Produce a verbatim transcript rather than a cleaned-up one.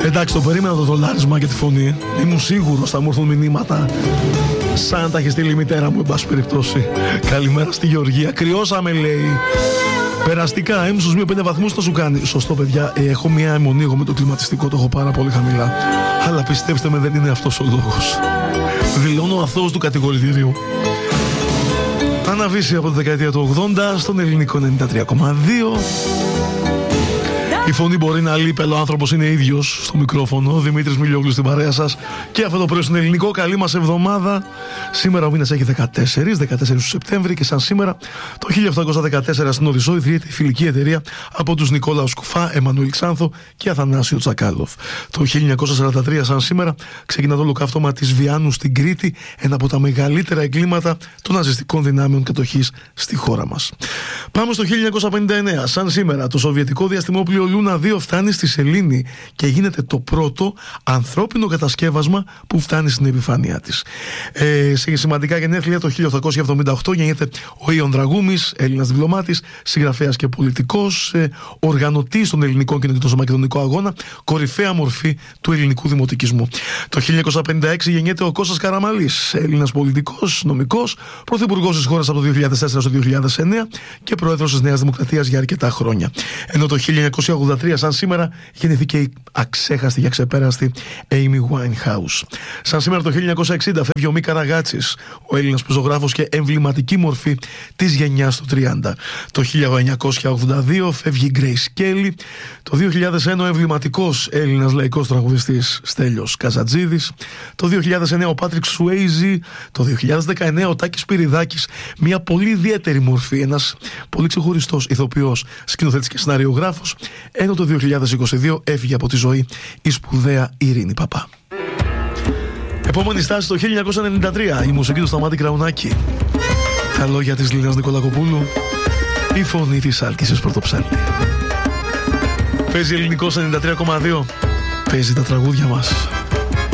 Εντάξει, το περίμενα το δολάρισμα και τη φωνή. Ήμουν σίγουρος θα μου έρθουν μηνύματα σαν τα έχει στείλει η μητέρα μου, εν πάση περιπτώσει. Καλημέρα στη Γεωργία. Κρυώσαμε, λέει. Περαστικά, έμψους μία πέντε βαθμούς θα σου κάνει. Σωστό, παιδιά. Ε, έχω μία αιμονή εγώ με το κλιματιστικό, το έχω πάρα πολύ χαμηλά. Αλλά πιστέψτε με, δεν είναι αυτός ο λόγος. Δηλώνω αθώος του κατηγορητηρίου. Αναβήσει από τη δεκαετία του ογδόντα στον ελληνικό ενενήντα τρία κόμμα δύο. Η φωνή μπορεί να λείπει, αλλά ο άνθρωπος είναι ίδιος στο μικρόφωνο. Ο Δημήτρης Μιλιόγλου στην παρέα σας. Και αυτό το πρωί στον ελληνικό. Καλή μας εβδομάδα. Σήμερα ο μήνας έχει δεκατέσσερα, δεκατέσσερα του Σεπτέμβρη και σαν σήμερα το χίλια οχτακόσια δεκατέσσερα στην Οδυσσό ιδρύεται η φιλική εταιρεία από τους Νικόλαους Κουφά, Εμμανουήλ Ξάνθο και Αθανάσιο Τσακάλοφ. Το χίλια εννιακόσια σαράντα τρία σαν σήμερα ξεκινά το ολοκαύτωμα της Βιάννου στην Κρήτη, ένα από τα μεγαλύτερα εγκλήματα των ναζιστικών δυνάμεων κατοχής στη χώρα μας. Πάμε στο χίλια εννιακόσια πενήντα εννέα. Σαν σήμερα το σοβιετικό διαστημόπλοιο Λούνα δύο φτάνει στη σελήνη και γίνεται το πρώτο ανθρώπινο κατασκεύασμα που φτάνει στην επιφάνειά της. Ε, σε σημαντικά γενέθλια το χίλια οκτακόσια εβδομήντα οκτώ γεννιέται ο Ιων Δραγούμης, Έλληνας διπλωμάτης, συγγραφέας και πολιτικός, ε, οργανωτής των ελληνικών κοινοτήτων στο Μακεδονικό Αγώνα, κορυφαία μορφή του ελληνικού δημοτικισμού. Το χίλια εννιακόσια πενήντα έξι γεννιέται ο Κώστας Καραμαλής, Έλληνας πολιτικός, νομικός, πρωθυπουργός της χώρας από το δύο χιλιάδες τέσσερα στο δύο χιλιάδες εννέα και πρόεδρος της Νέας Δημοκρατίας για αρκετά χρόνια. Ενώ το χίλια εννιακόσια ογδόντα τρία σαν σήμερα γεννήθηκε η αξέχαστη και αξεπέραστη Amy Winehouse. Σαν σήμερα το χίλια εννιακόσια εξήντα φεύγει ο Μίκα Ραγάτσης, ο Έλληνας πεζογράφος και εμβληματική μορφή της γενιάς του τριάντα. Το χίλια εννιακόσια ογδόντα δύο φεύγει η Grace Kelly. Το δύο χιλιάδες ένα ο εμβληματικός Έλληνας λαϊκός τραγουδιστής Στέλιος Καζατζίδης. Το δύο χιλιάδες εννέα ο Πάτρικ Σουέιζι. Το δύο χιλιάδες δεκαεννέα ο Τάκης Πυριδάκης. Μια πολύ ιδιαίτερη μορφή, ένας πολύ ξεχωριστός ηθοποιός, σκηνοθέτης και σεναριογράφος. Ενώ το δύο χιλιάδες είκοσι δύο έφυγε από τη ζωή η σπουδαία Ειρήνη Παπά. Επόμενη στάση το χίλια εννιακόσια ενενήντα τρία, η μουσική του Σταμάτη Κραουνάκη. Τα λόγια της Λίνας Νικολακοπούλου, η φωνή της Άλκησης Πρωτοψάλτη. Παίζει ελληνικός ενενήντα τρία κόμμα δύο, παίζει τα τραγούδια μας.